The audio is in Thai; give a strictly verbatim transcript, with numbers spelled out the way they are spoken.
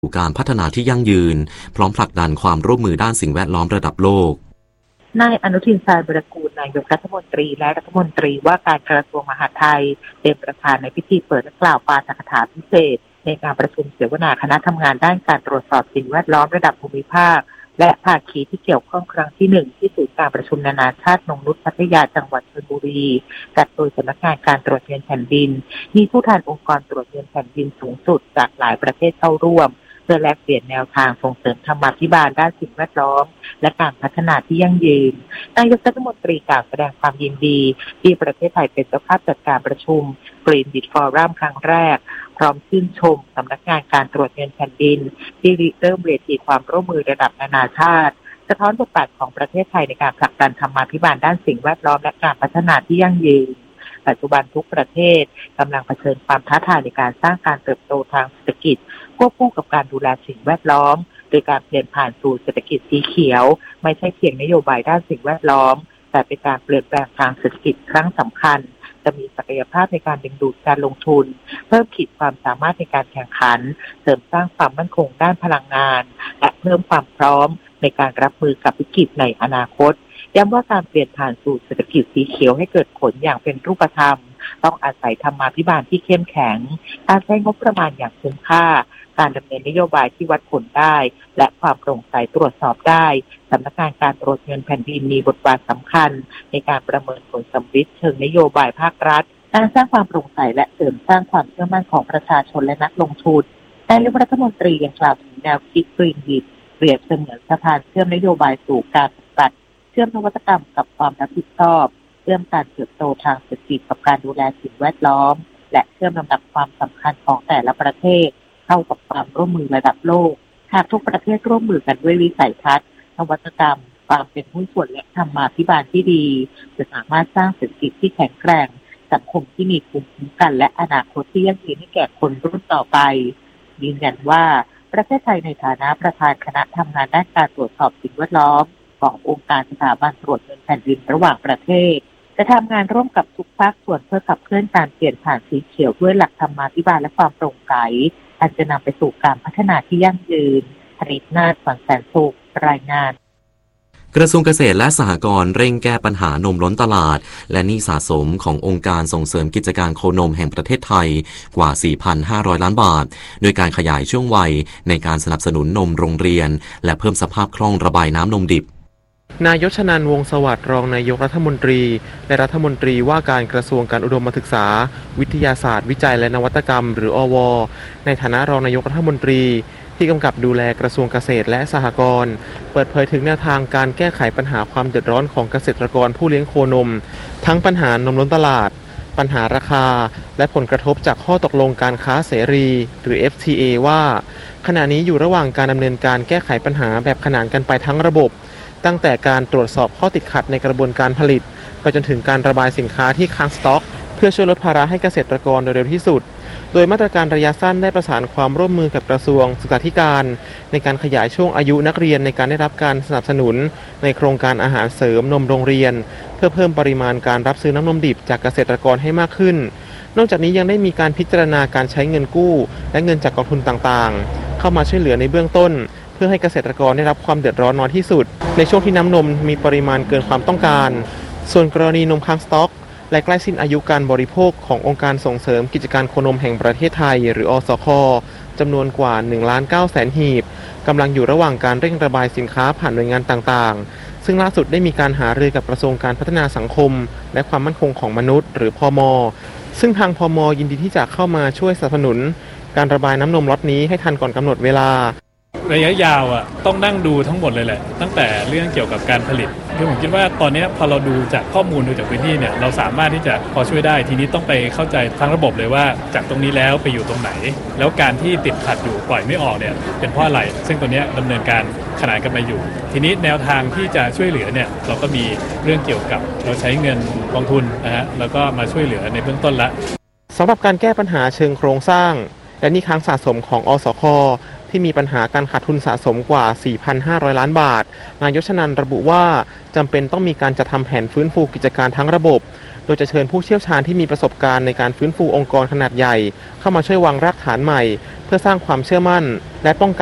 การพัฒนาที่ยั่งยืนพร้อมผลักดันความร่วมมือด้านสิ่งแวดล้อมระดับโลกนายอนุทินชาญวิรากูลนายกรัฐมนตรีและรัฐมนตรีว่าการกระทรวงมหาดไทยเป็นประธานในพิธีเปิดและกล่าวปาฐกถาพิเศษในการประชุมเสวนาคณะทำงานด้านการตรวจสอบสิ่งแวดล้อมระดับภูมิภาคและภาคีที่เกี่ยวข้องครั้งที่หนึ่งที่ศูนย์การประชุมนานาชาตินงนุชพัทยาจังหวัดชลบุรีจัดโดยสำนักงานการตรวจเงินแผ่นดินมีผู้แทนองค์กรตรวจเงินแผ่นดินสูงสุดจากหลายประเทศเข้าร่วมเพื่อแลกเปลี่ยนแนวทางส่งเสริมธรรมาภิบาลด้านสิ่งแวดล้อมและการพัฒนาที่ยั่งยืนนายกรัฐมนตรีกล่าวแสดงความยินดีที่ประเทศไทยเป็นเจ้าภาพจัดการประชุม Green Bid Forum ครั้งแรกพร้อมชื่นชมสำนักงานการตรวจเงินแผ่นดินที่เริ่มเวทีความร่วมมือระดับนานาชาติสะท้อนบทบาทของประเทศไทยในการผลักดันธรรมาภิบาลด้านสิ่งแวดล้อมและการพัฒนาที่ยั่งยืนปัจจุบันทุกประเทศกำลังเผชิญความท้าทายในการสร้างการเติบโตทางเศรษฐกิจควบคู่กับการดูแลสิ่งแวดล้อมโดยการเปลี่ยนผ่านสู่เศรษฐกิจสีเขียวไม่ใช่เพียงนโยบายด้านสิ่งแวดล้อมแต่เป็นการเปลี่ยนแปลงทางเศรษฐกิจครั้งสำคัญจะมีศักยภาพในการดึงดูดการลงทุนเพิ่มขีดความสามารถในการแข่งขันเสริมสร้างความมั่นคงด้านพลังงานและเพิ่มความพร้อมในการรับมือกับวิกฤตในอนาคตย้ำว่าการเปลี่ยนผ่านสู่เศรษฐกิจสีเขียวให้เกิดผลอย่างเป็นรูปธรรมต้องอาศัยธรรมาภิบาลที่เข้มแข็งการใช้งบประมาณอย่างคุ้มค่าการดำเนินนโยบายที่วัดผลได้และความโปร่งใสตรวจสอบได้สำนักงานการตรวจเงินแผ่นดินมีบทบาทสำคัญในการประเมินผลสำลิดเชิงนโยบายภาครัฐการสร้างความโปร่งใสและเสริมสร้างความเชื่อมั่นของประชาชนและนักลงทุนนายกรัฐมนตรียังกล่าวถึงแนวคิด Green Bid เปรียบเสมือนสะพานเชื่อมนโยบายสู่การปฏิบัติเชื่อมนวัตกรรมกับความรับผิดชอบเชื่อมการเติบโตทางเศรษฐกิจกับการดูแลสิ่งแวดล้อมและเชื่อมลำดับความสำคัญของแต่ละประเทศเข้ากับความร่วมมือระดับโลกหากทุกประเทศร่วมมือกันด้วยวิสัยทัศน์นวัตกรรมความเป็นหุ้นส่วนและธรรมาภิบาลที่ดีจะสามารถสร้างเศรษฐกิจที่แข็งแกร่งสังคมที่มีภูมิคุ้มกันและอนาคตที่ยั่งยืนให้แก่คนรุ่นต่อไปยืนยันว่าประเทศไทยในฐานะประธานคณะทำงานด้านการตรวจสอบสิ่งแวดล้อมขององค์การสถาบันตรวจเงินแผ่นดินระหว่างประเทศจะทำงานร่วมกับทุกภาคส่วนเพื่อขับเคลื่อนการเปลี่ยนผ่านสีเขียวด้วยหลักธรรมาภิบาลและความโปร่งใสอันจะนำไปสู่การพัฒนาที่ยั่งยืนผลิตนาถสังแสนสุขรายงานกระทรวงเกษตรและสหกรณ์เร่งแก้ปัญหานมล้นตลาดและหนี้สะสมขององค์การส่งเสริมกิจการโคนมแห่งประเทศไทยกว่า สี่พันห้าร้อย ล้านบาทโดยการขยายช่วงวัยในการสนับสนุนนมโรงเรียนและเพิ่มสภาพคล่องระบายน้ำนมดิบนายชนันท์ วงศ์สวัสดิ์รองนายกรัฐมนตรีและรัฐมนตรีว่าการกระทรวงการอุดมศึกษาวิทยาศาสตร์วิจัยและนวัตกรรมหรืออวในฐานะรองนายกรัฐมนตรีที่กำกับดูแลกระทรวงเกษตรและสหกรณ์เปิดเผยถึงแนวทางการแก้ไขปัญหาความเดือดร้อนของเกษตรกรผู้เลี้ยงโคนมทั้งปัญหานมล้นตลาดปัญหาราคาและผลกระทบจากข้อตกลงการค้าเสรีหรือ เอฟ ที เอ ว่าขณะนี้อยู่ระหว่างการดำเนินการแก้ไขปัญหาแบบขนานกันไปทั้งระบบตั้งแต่การตรวจสอบข้อติดขัดในกระบวนการผลิตไปจนถึงการระบายสินค้าที่ค้างสต็อกเพื่อช่วยลดภาระให้เกษตรกรโดยเร็วที่สุดโดยมาตรการระยะสั้นได้ประสานความร่วมมือกับกระทรวงศึกษาธิการในการขยายช่วงอายุนักเรียนในการได้รับการสนับสนุนในโครงการอาหารเสริมนมโรงเรียนเพื่อเพิ่มปริมาณการรับซื้อน้ำนมดิบจากเกษตรกรให้มากขึ้นนอกจากนี้ยังได้มีการพิจารณาการใช้เงินกู้และเงินจากกองทุนต่างๆเข้ามาช่วยเหลือในเบื้องต้นเพื่อให้เกษตรกรได้รับความเดือดร้อนน้อยที่สุดในช่วงที่น้ำนมมีปริมาณเกินความต้องการส่วนกรณีนมค้างสต็อกและใกล้สิ้นอายุการบริโภคขององค์การส่งเสริมกิจการโคนมแห่งประเทศไทยหรืออสคจำนวนกว่า หนึ่งล้านเก้าแสน หีบกำลังอยู่ระหว่างการเร่งระบายสินค้าผ่านหน่วยงานต่างๆซึ่งล่าสุดได้มีการหารือกับกระทรวงการพัฒนาสังคมและความมั่นคงของมนุษย์หรือพม.ซึ่งทางพม.ยินดีที่จะเข้ามาช่วยสนับสนุนการระบายน้ำนมล็อตนี้ให้ทันก่อนกำหนดเวลาระยะยาวอ่ะต้องนั่งดูทั้งหมดเลยแหละตั้งแต่เรื่องเกี่ยวกับการผลิตคือผมคิดว่าตอนนี้พอเราดูจากข้อมูลดูจากพื้นที่เนี่ยเราสามารถที่จะพอช่วยได้ทีนี้ต้องไปเข้าใจทั้งระบบเลยว่าจากตรงนี้แล้วไปอยู่ตรงไหนแล้วการที่ติดขัดอยู่ปล่อยไม่ออกเนี่ยเป็นเพราะอะไรซึ่งตัวนี้ดำเนินการขนานกันมาอยู่ทีนี้แนวทางที่จะช่วยเหลือเนี่ยเราก็มีเรื่องเกี่ยวกับเราใช้เงินกองทุนนะฮะแล้วก็มาช่วยเหลือในเบื้องต้นละสำหรับการแก้ปัญหาเชิงโครงสร้างและหนี้ค้างสะสมของอสคที่มีปัญหาการขาดทุนสะสมกว่า สี่พันห้าร้อย ล้านบาทนายชนันท์ระบุว่าจำเป็นต้องมีการจัดทำแผนฟื้นฟูกิจการทั้งระบบโดยจะเชิญผู้เชี่ยวชาญที่มีประสบการณ์ในการฟื้นฟูองค์กรขนาดใหญ่เข้ามาช่วยวางรากฐานใหม่เพื่อสร้างความเชื่อมั่นและป้องกัน